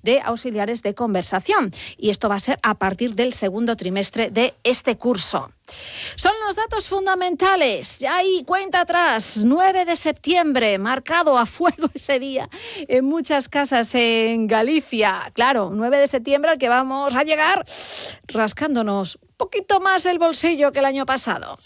de auxiliares de conversación. Y esto va a ser a partir del segundo trimestre de este curso. Son los datos fundamentales. Ya hay cuenta atrás, 9 de septiembre, marcado a fuego ese día en muchas casas en Galicia. Claro, 9 de septiembre al que vamos a llegar rascándonos un poquito más el bolsillo que el año pasado.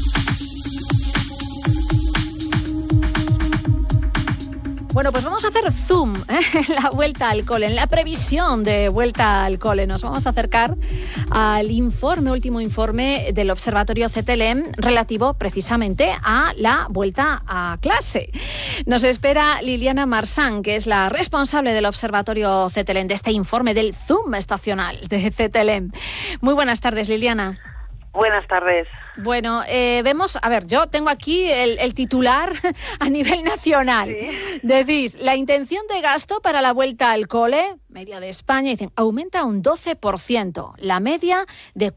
Bueno, pues vamos a hacer zoom en la vuelta al cole, en la previsión de vuelta al cole. Nos vamos a acercar al último informe del Observatorio CTLM relativo precisamente a la vuelta a clase. Nos espera Liliana Marsán, que es la responsable del Observatorio CTLM, de este informe del zoom estacional de CTLM. Muy buenas tardes, Liliana. Buenas tardes. Bueno, vemos, a ver, yo tengo aquí el titular a nivel nacional. Sí. Decís, la intención de gasto para la vuelta al cole, media de España, dicen, aumenta un 12%, la media de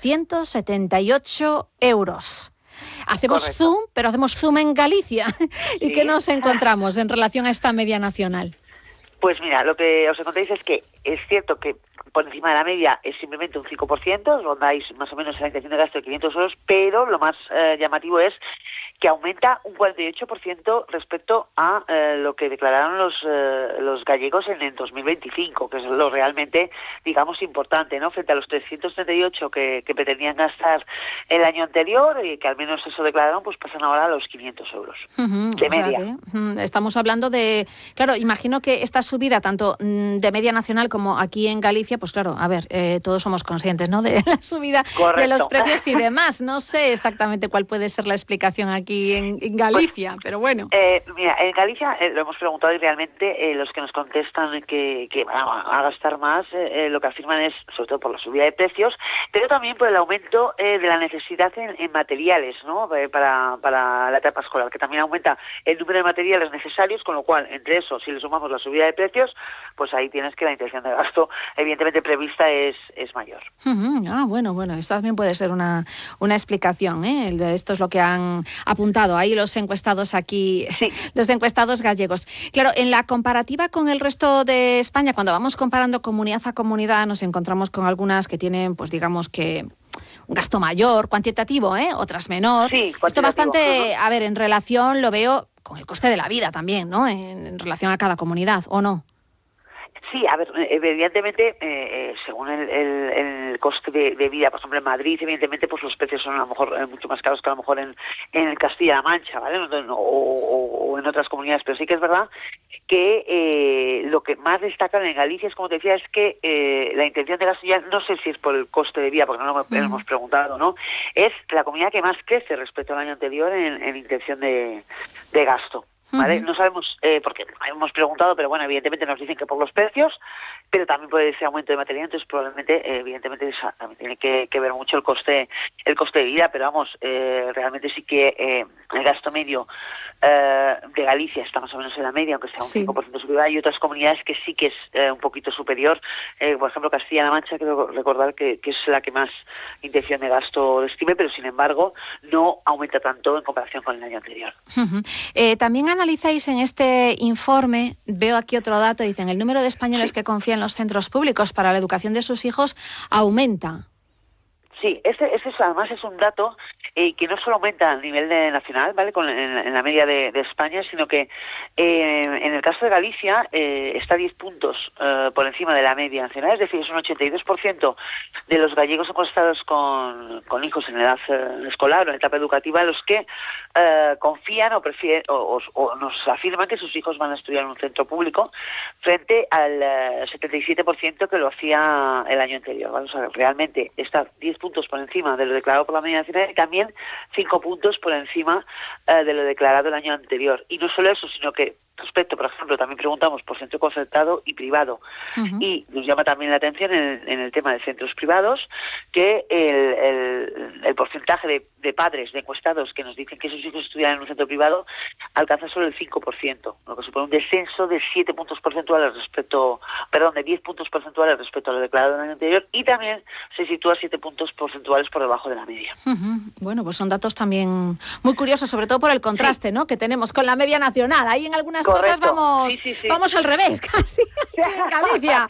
478 euros. Hacemos Correcto. zoom, pero hacemos zoom en Galicia. ¿Y Sí. qué nos encontramos en relación a esta media nacional? Pues mira, lo que os encontráis es que es cierto que por encima de la media es simplemente un 5%, rondáis más o menos en la intención de gasto de 500 euros, pero lo más llamativo es que aumenta un 48% respecto a lo que declararon los gallegos en el 2025, que es lo realmente, digamos, importante, ¿no? Frente a los 338 que pretendían gastar el año anterior, que al menos eso declararon, pues pasan ahora a los 500 euros de media. Estamos hablando de... Claro, imagino que esta subida, tanto de media nacional como aquí en Galicia, pues claro, a ver, todos somos conscientes, ¿no?, de la subida Correcto. de los precios y demás. No sé exactamente cuál puede ser la explicación aquí en Galicia, pues, pero bueno. Mira, en Galicia lo hemos preguntado y realmente los que nos contestan que van a gastar más, lo que afirman es, sobre todo por la subida de precios, pero también por el aumento de la necesidad en materiales, ¿no?, para la etapa escolar, que también aumenta el número de materiales necesarios, con lo cual, entre eso, si le sumamos la subida de precios, pues ahí tienes que la intención de gasto, evidentemente prevista, es mayor. Bueno, esto también puede ser una explicación, ¿eh? Esto es lo que han apuntado ahí los encuestados aquí, Sí. los encuestados gallegos. Claro, en la comparativa con el resto de España, cuando vamos comparando comunidad a comunidad, nos encontramos con algunas que tienen, pues digamos que un gasto mayor, cuantitativo, otras menor. Sí, esto bastante, uh-huh. a ver, en relación, lo veo con el coste de la vida también, ¿no?, en relación a cada comunidad, ¿o no? Sí, a ver, evidentemente, según el coste de vida, por ejemplo, en Madrid, evidentemente, pues los precios son a lo mejor mucho más caros que a lo mejor en Castilla-La Mancha, ¿vale? O en otras comunidades, pero sí que es verdad que lo que más destacan en Galicia es, como te decía, es que la intención de gasto, ya no sé si es por el coste de vida, porque no lo hemos preguntado, ¿no? Es la comunidad que más crece respecto al año anterior en intención de gasto. ¿Vale? No sabemos, porque hemos preguntado, pero bueno, evidentemente nos dicen que por los precios, pero también puede ese aumento de material, entonces probablemente, evidentemente, también tiene que ver mucho el coste de vida, pero vamos, realmente sí que el gasto medio de Galicia está más o menos en la media, aunque sea un 5% superior. Hay otras comunidades que sí que es un poquito superior, por ejemplo, Castilla-La Mancha, creo recordar que es la que más intención de gasto estime, pero sin embargo no aumenta tanto en comparación con el año anterior. También analizáis en este informe, veo aquí otro dato, dicen, el número de españoles que confían en los centros públicos para la educación de sus hijos aumenta. Sí, ese además es un dato que no solo aumenta a nivel nacional, ¿vale?, en la media de España, sino que en el caso de Galicia está 10 puntos por encima de la media nacional, es decir, es un 82% de los gallegos encuestados con hijos en edad escolar o en etapa educativa los que confían o prefieren o nos afirman que sus hijos van a estudiar en un centro público frente al 77% que lo hacía el año anterior, ¿vale? O sea, realmente está 10 puntos por encima de lo declarado por la media nacional y también 5 puntos por encima de lo declarado el año anterior. Y no solo eso, sino que respecto, por ejemplo, también preguntamos por centro concertado y privado. Y nos llama también la atención en el tema de centros privados que el porcentaje de padres, de encuestados que nos dicen que sus hijos estudian en un centro privado alcanza solo el 5%, lo que supone un descenso de 7 puntos porcentuales de 10 puntos porcentuales respecto a lo declarado el año anterior, y también se sitúa 7 puntos porcentuales por debajo de la media. Bueno, pues son datos también muy curiosos, sobre todo por el contraste, ¿no?, que tenemos con la media nacional. Ahí en algunas cosas vamos al revés, casi, en Galicia.